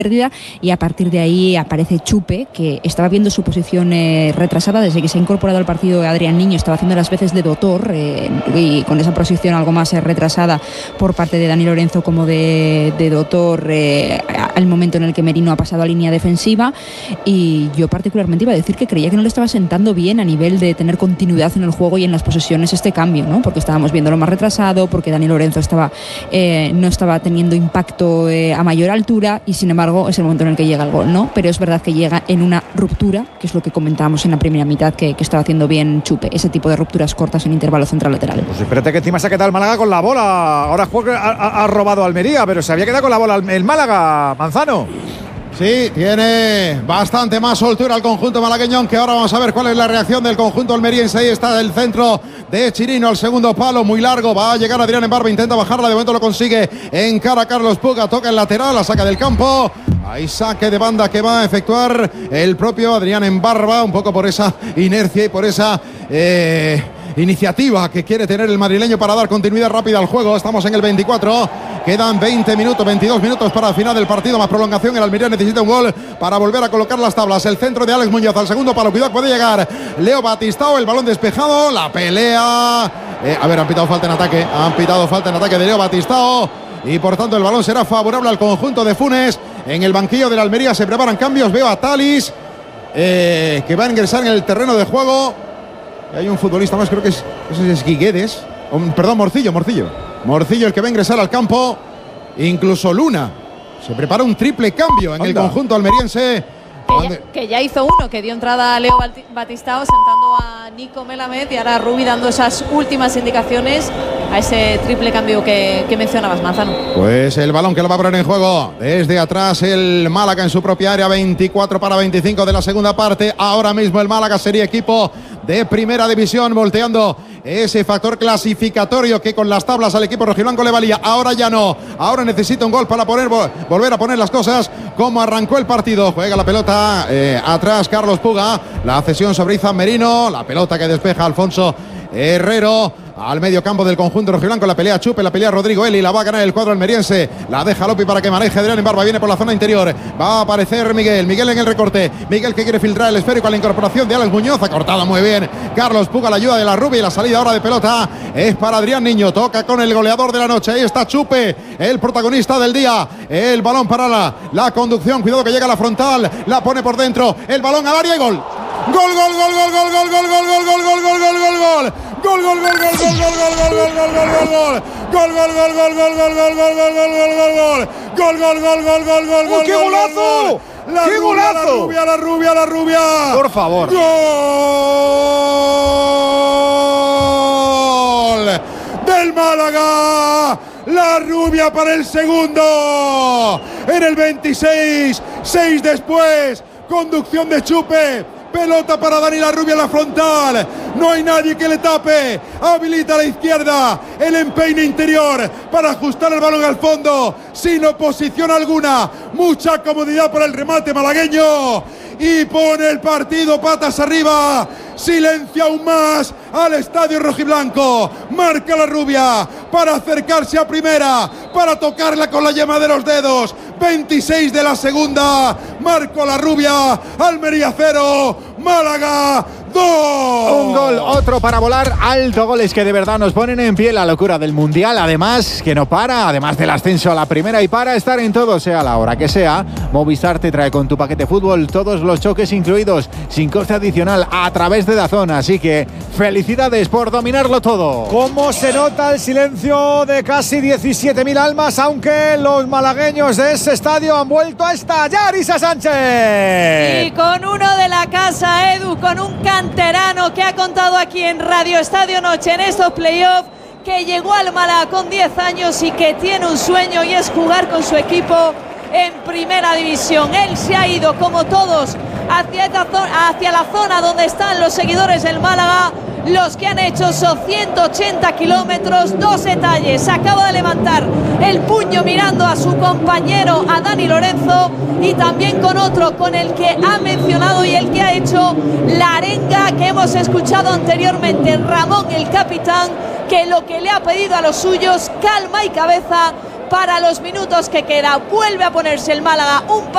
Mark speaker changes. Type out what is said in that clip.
Speaker 1: pérdida, y a partir de ahí aparece Chupe, que estaba viendo su posición retrasada desde que se ha incorporado al partido. Adrián Niño estaba haciendo las veces de Dotor, y con esa posición algo más retrasada por parte de Dani Lorenzo como de Dotor, al momento en el que Merino ha pasado a línea defensiva. Y yo particularmente iba a decir que creía que no le estaba sentando bien a nivel de tener continuidad en el juego y en las posesiones este cambio, ¿no? Porque estábamos viendo lo más retrasado, porque Dani Lorenzo no estaba teniendo impacto a mayor altura, y sin embargo es el momento en el que llega el gol, ¿no? Pero es verdad que llega en una ruptura, que es lo que comentábamos en la primera mitad, que estaba haciendo bien Chupe, ese tipo de rupturas cortas en intervalo central-lateral.
Speaker 2: Pues espérate, que encima se ha quedado el Málaga con la bola. Ahora ha robado Almería, pero se había quedado con la bola el Málaga, Manzano.
Speaker 3: Sí, tiene bastante más soltura el conjunto malagueño, aunque ahora vamos a ver cuál es la reacción del conjunto almeriense. Ahí está el centro de Chirino, al segundo palo, muy largo, va a llegar Adrián Embarba, intenta bajarla, de momento lo consigue, encara a Carlos Puga, toca el lateral, la saca del campo. Hay saque de banda que va a efectuar el propio Adrián Embarba, un poco por esa inercia y por esa iniciativa que quiere tener el madrileño para dar continuidad rápida al juego. Estamos en el 24, quedan 22 minutos para el final del partido, más prolongación. El Almería necesita un gol para volver a colocar las tablas. El centro de Alex Muñoz al segundo palo, cuidado, puede llegar Leo Batistao, el balón despejado, la pelea. Han pitado falta en ataque de Leo Batistao, y por tanto el balón será favorable al conjunto de Funes. En el banquillo de la Almería se preparan cambios. Veo a Talis, que va a ingresar en el terreno de juego. Hay un futbolista más, creo que es Guiguedes, perdón, Morcillo el que va a ingresar al campo. Incluso Luna. Se prepara un triple cambio en el conjunto almeriense.
Speaker 4: Que ya hizo uno, que dio entrada a Leo Batistao sentando a Nico Melamed, y ahora Rubi dando esas últimas indicaciones a ese triple cambio que mencionabas, Manzano.
Speaker 3: Pues el balón que lo va a poner en juego desde atrás el Málaga en su propia área. 24-25 de la segunda parte. Ahora mismo el Málaga sería equipo de primera división, volteando ese factor clasificatorio que con las tablas al equipo rojiblanco le valía. Ahora ya no, ahora necesita un gol para volver a poner las cosas como arrancó el partido. Juega la pelota atrás Carlos Puga, la cesión sobre Izan Merino, la pelota que despeja Alfonso Herrero al medio campo del conjunto rojiblanco. La pelea Chupe, la pelea Rodrigo Eli, la va a ganar el cuadro almeriense, la deja Lopi para que maneje Adrián Embarba, viene por la zona interior, va a aparecer Miguel en el recorte, Miguel que quiere filtrar el esférico a la incorporación de Alex Muñoz, ha cortado muy bien Carlos Puga, la ayuda de la Rubia, y la salida ahora de pelota es para Adrián Niño, toca con el goleador de la noche, ahí está Chupe, el protagonista del día, el balón para la conducción, cuidado que llega a la frontal, la pone por dentro, el balón al área y gol. Gol.
Speaker 2: ¡Qué golazo! ¡Qué golazo!
Speaker 3: La rubia.
Speaker 2: Por favor.
Speaker 3: Gol del Málaga. La Rubia para el segundo. En el 26, 6 después. Conducción de Chupe. Pelota para Dani La Rubia en la frontal. No hay nadie que le tape. Habilita a la izquierda. El empeine interior para ajustar el balón al fondo. Sin oposición alguna. Mucha comodidad para el remate malagueño. Y pone el partido patas arriba. Silencia aún más al estadio rojiblanco. Marca La Rubia para acercarse a primera, para tocarla con la yema de los dedos. 26 de la segunda. Marco La Rubia. Almería 0, Málaga 2.
Speaker 2: Un gol, otro para volar alto. Goles que de verdad nos ponen en pie. La locura del Mundial, además, que no para. Además del ascenso a la primera, y para estar en todo, sea la hora que sea, Movistar te trae con tu paquete fútbol todos los choques incluidos, sin coste adicional, a través de DAZN. Así que felicidades por dominarlo todo.
Speaker 5: ¿Cómo se nota el silencio de casi 17.000 almas? Aunque los malagueños de ese estadio han vuelto a estallar. Isa Sánchez.
Speaker 4: Y con uno de la casa, Edu, con un canterano que ha contado aquí en Radio Estadio Noche en estos playoffs, que llegó al Málaga con 10 años y que tiene un sueño, y es jugar con su equipo en primera división. Él se ha ido, como todos, hacia la zona donde están los seguidores del Málaga, los que han hecho esos 180 kilómetros. 2 detalles: acaba de levantar el puño mirando a su compañero, a Dani Lorenzo, y también con otro con el que ha mencionado y el que ha hecho la arenga que hemos escuchado anteriormente, Ramón, el capitán, que lo que le ha pedido a los suyos: calma y cabeza para los minutos que queda. Vuelve a ponerse el Málaga un